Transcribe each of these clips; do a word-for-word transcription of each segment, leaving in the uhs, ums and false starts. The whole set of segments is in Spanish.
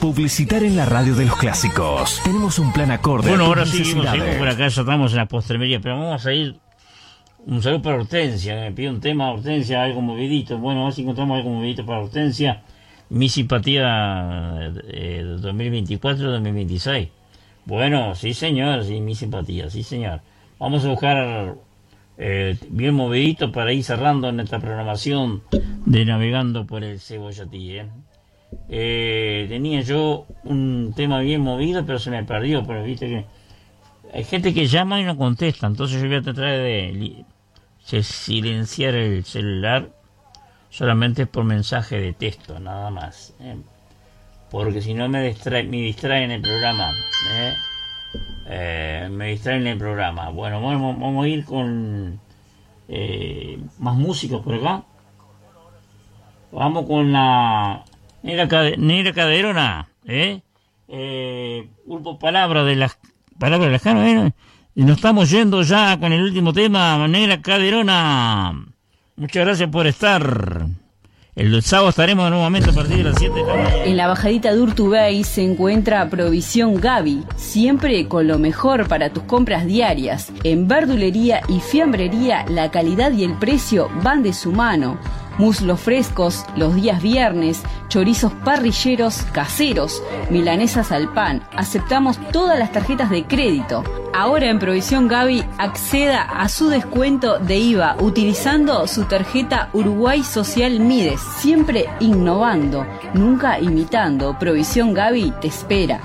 publicitar en la radio de los clásicos. Tenemos un plan acorde. Bueno, ahora sí, seguimos, seguimos por acá, ya estamos en la postremería, pero vamos a ir. Un saludo para Hortensia, me pide un tema, Hortensia, algo movidito. Bueno, a ver si encontramos algo movidito para Hortensia. Mi simpatía eh, dos mil veinticuatro dos mil veintiséis. Bueno, sí señor, sí, mi simpatía, sí señor. Vamos a buscar eh, bien movidito para ir cerrando nuestra programación de Navegando por el Cebollatí. ¿eh? Eh, tenía yo un tema bien movido, pero se me perdió, pero viste que hay gente que llama y no contesta, entonces yo voy a tratar de, de silenciar el celular solamente por mensaje de texto, nada más, ¿eh? Porque si no me distrae, me distraen el programa, ¿eh? Eh, me distraen el programa. Bueno, vamos, vamos a ir con eh, más músicos por acá. Vamos con la Negra, Cade, Negra Caderona, ¿eh? Eh, grupo Palabra de las Palabras de las Caras, ¿eh? Y nos estamos yendo ya con el último tema, Negra Caderona. Muchas gracias por estar. El sábado estaremos nuevamente a partir de las siete de la mañana. En la bajadita de Urtubey se encuentra Provisión Gaby, siempre con lo mejor para tus compras diarias. En verdulería y fiambrería la calidad y el precio van de su mano. Muslos frescos los días viernes, chorizos parrilleros caseros, milanesas al pan. Aceptamos todas las tarjetas de crédito. Ahora en Provisión Gaby acceda a su descuento de I V A utilizando su tarjeta Uruguay Social Mides. Siempre innovando, nunca imitando. Provisión Gaby te espera.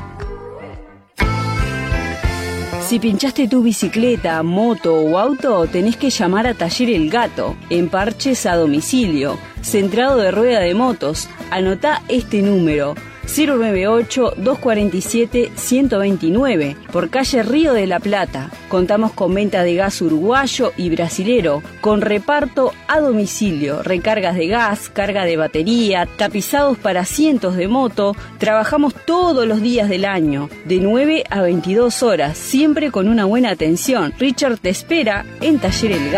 Si pinchaste tu bicicleta, moto o auto, tenés que llamar a Taller El Gato, en Parches a domicilio, centrado de rueda de motos. Anotá este número, cero nueve ocho, dos cuatro siete, uno dos nueve, por calle Río de la Plata. Contamos con venta de gas uruguayo y brasilero, con reparto a domicilio, recargas de gas, carga de batería, tapizados para asientos de moto. Trabajamos todos los días del año, de nueve a veintidós horas, siempre con una buena atención. Richard te espera en Taller El Gato.